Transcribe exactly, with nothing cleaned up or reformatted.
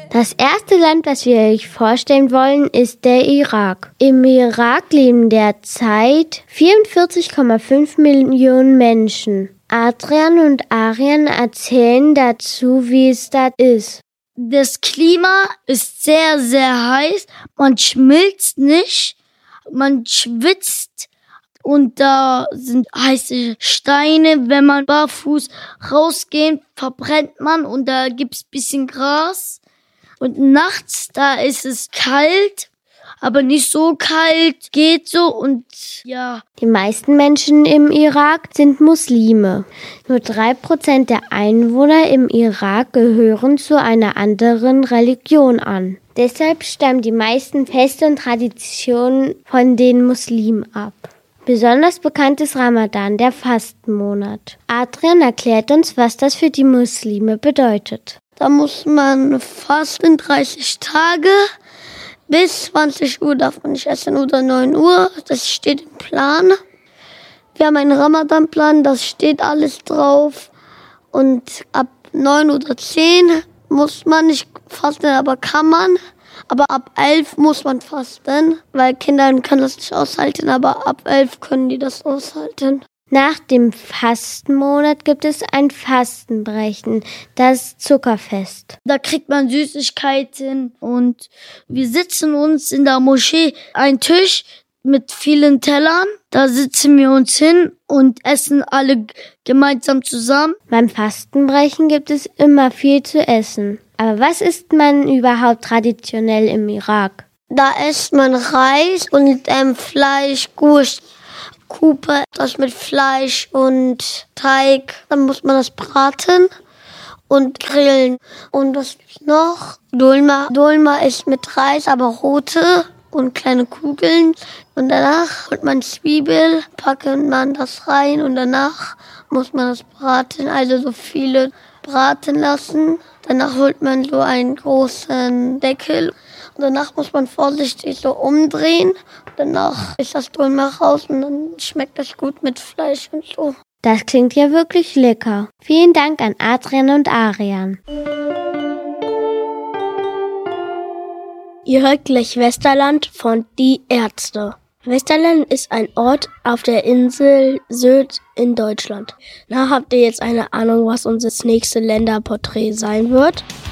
Das erste Land, das wir euch vorstellen wollen, ist der Irak. Im Irak leben derzeit vierundvierzig Komma fünf Millionen Menschen. Adrian und Arian erzählen dazu, wie es da ist. Das Klima ist sehr, sehr heiß. Man schmilzt nicht, man schwitzt. Und da sind heiße Steine. Wenn man barfuß rausgeht, verbrennt man und da gibt's bisschen Gras. Und nachts, da ist es kalt, aber nicht so kalt, geht so und ja. Die meisten Menschen im Irak sind Muslime. Nur drei Prozent der Einwohner im Irak gehören zu einer anderen Religion an. Deshalb stammen die meisten Feste und Traditionen von den Muslimen ab. Besonders bekannt ist Ramadan, der Fastenmonat. Adrian erklärt uns, was das für die Muslime bedeutet. Da muss man fasten dreißig Tage. Bis zwanzig Uhr darf man nicht essen oder neun Uhr. Das steht im Plan. Wir haben einen Ramadan-Plan, das steht alles drauf. Und ab neun oder zehn muss man nicht fasten, aber kann man. Aber ab elf muss man fasten, weil Kinder können das nicht aushalten, aber ab elf können die das aushalten. Nach dem Fastenmonat gibt es ein Fastenbrechen, das Zuckerfest. Da kriegt man Süßigkeiten und wir sitzen uns in der Moschee einen Tisch mit vielen Tellern. Da sitzen wir uns hin und essen alle gemeinsam zusammen. Beim Fastenbrechen gibt es immer viel zu essen. Aber was isst man überhaupt traditionell im Irak? Da isst man Reis und ähm, Fleisch, Gurst, Kupe, das mit Fleisch und Teig. Dann muss man das braten und grillen. Und was gibt's noch? Dolma. Dolma ist mit Reis, aber rote und kleine Kugeln. Und danach holt man Zwiebel, packt man das rein und danach muss man das braten. Also so viele braten lassen. Danach holt man so einen großen Deckel und danach muss man vorsichtig so umdrehen. Danach ist das Dolma raus und dann schmeckt das gut mit Fleisch und so. Das klingt ja wirklich lecker. Vielen Dank an Adrian und Arian. Ihr hört gleich Westerland von Die Ärzte. Westerland ist ein Ort auf der Insel Sylt in Deutschland. Na, habt ihr jetzt eine Ahnung, was unser nächstes Länderporträt sein wird?